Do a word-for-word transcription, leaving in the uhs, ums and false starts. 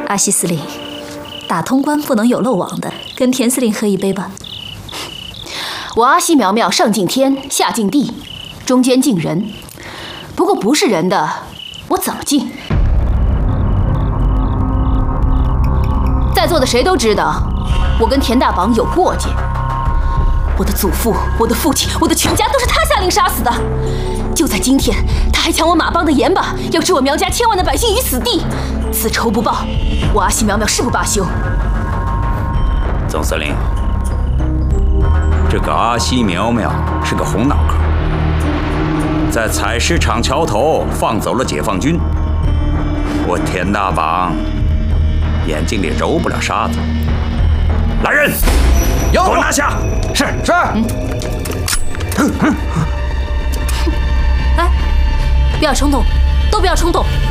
阿西司令，打通关不能有漏网的，跟田司令喝一杯吧。 我阿西苗苗上敬天，下敬地，中间敬人。不过不是人的，我怎么敬？在座的谁都知道，我跟田大绑有过节。我的祖父、我的父亲、我的全家都是他下令杀死的。就在今天，他还抢我马帮的盐巴，要置我苗家千万的百姓于死地。此仇不报，我阿西苗苗誓不罢休。 总司令，这个阿西苗苗是个红脑壳，在采石场桥头放走了解放军。我田大绑眼睛里揉不了沙子。来人， 有， 给我拿下！ 是是。 嗯哎，不要冲动，都不要冲动。